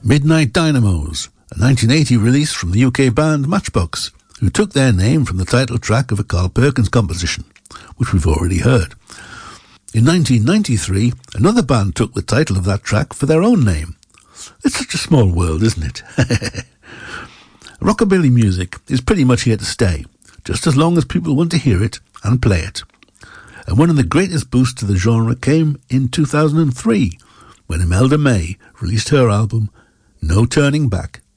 Midnight Dynamos, a 1980 release from the UK band Matchbox, who took their name from the title track of a Carl Perkins composition, which we've already heard. In 1993, another band took the title of that track for their own name. It's such a small world, isn't it? Rockabilly music is pretty much here to stay, just as long as people want to hear it and play it. And one of the greatest boosts to the genre came in 2003, when Imelda May released her album No Turning Back.